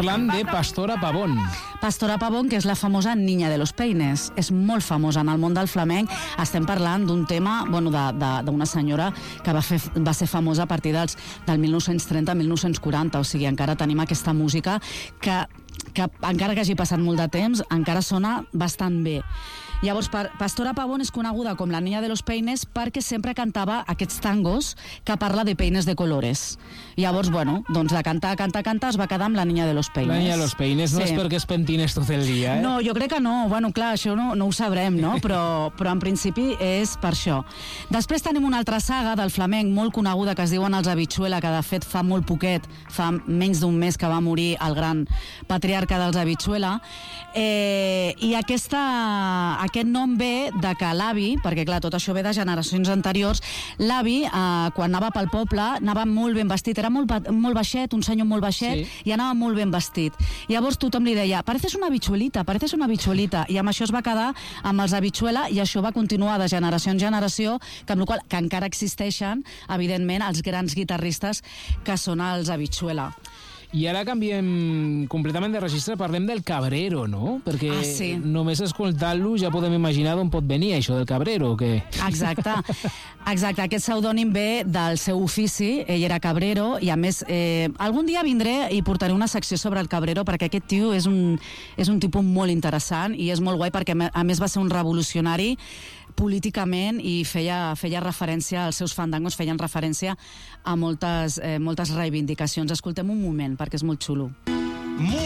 parlant de Pastora Pavón. Pastora Pavón, que és la famosa Niña de los Peines. És molt famosa en el món del flamenc. Estem parlant d'un tema, d'una senyora que va ser famosa a partir del 1930-1940, o sigui, encara tenim aquesta música que encara que hagi passat molt de temps, encara sona bastant bé. Llavors, Pastora Pavón és coneguda com la Niña de los Peines perquè sempre cantava aquests tangos que parla de peines de colores. Llavors, doncs de cantar, es va quedar amb la Niña de los Peines. La Niña de los Peines no és perquè es pentines tot el dia, eh? No, jo crec que no. Bueno, clar, això no ho sabrem, no? Però en principi és per això. Després tenim una altra saga del flamenc molt coneguda que es diuen Els Habichuela, que de fet fa molt poquet, fa menys d'un mes que va morir el gran patriarca dels Habichuela. I aquest nom ve de que l'avi, perquè clar, tot això ve de generacions anteriors, l'avi, quan anava pel poble, anava molt ben vestit, era molt baixet, un senyor molt baixet, sí, i anava molt ben vestit. Llavors tothom li deia, pareces una habichuelita, i amb això es va quedar amb els Habichuela, i això va continuar de generació en generació, que encara existeixen, evidentment, els grans guitarristes que són els Habichuela. I ara canviem completament de registre, parlem del cabrero, no? Perquè sí, només escoltant-lo ja podem imaginar d'on pot venir això del cabrero, o què? Exacte. Aquest pseudònim ve del seu ofici, ell era cabrero, i a més, algun dia vindré i portaré una secció sobre el cabrero, perquè aquest tio és un tipus molt interessant i és molt guai perquè a més va ser un revolucionari políticament i feia referència, els seus fandangos feien referència a moltes reivindicacions. Escoltem un moment, perquè és molt xulo.